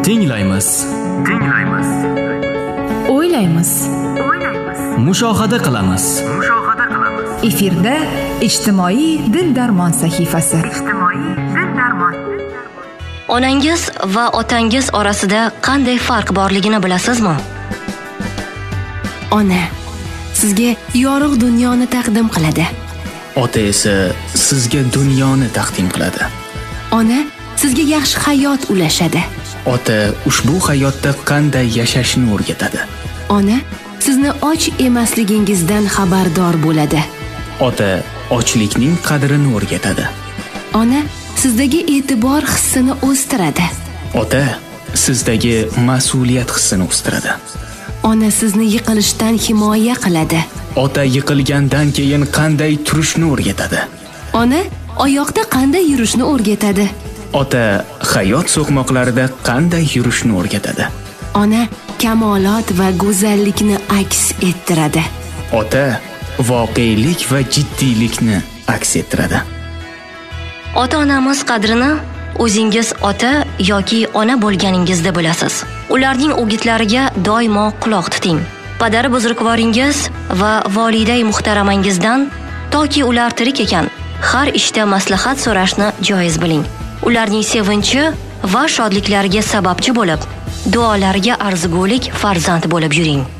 Tinglaymiz. O'ylaymiz. Mushohada qilamiz. Efirda ijtimoiy dil-darmon sahifasi. Onangiz va otangiz orasida qanday farq borligini bilasizmi? Ona sizga yorug' dunyoni taqdim qiladi. Ota esa sizga dunyoni taqdim qiladi. Ona sizga yaxshi hayot ulashadi. Ota ushbu hayotda qanday yashashni o'rgatadi. Ona sizni och emasligingizdan xabardor bo'ladi. Ota ochlikning qadrini o'rgatadi. Ona sizdagi e'tibor hissini o'stiradi. Ota sizdagi mas'uliyat hissini o'stiradi. Ona sizni yiqilishdan himoya qiladi. Ota yiqilgandan keyin qanday turishni o'rgatadi. Ona oyoqda qanday yurishni o'rgatadi. Ota hayot so'qmoqlarida qanday yurishni o'rgatadi. Ona kamolot va go'zallikni aks ettiradi. Ota voqelik va jiddiylikni aks ettiradi. Ota-onamiz qadrini o'zingiz ota yoki ona bo'lganingizda bilasiz. Ularning o'gitlariga doimo quloq tuting. Padar buzrukvoringiz va voliday muhtaramangizdan toki ular tirik ekan, har ishda maslahat so'rashni joiz biling. Ularning sevinchi va shodliklariga sababchi bo'lib, duolariga arzigulik farzand bo'lib yuring.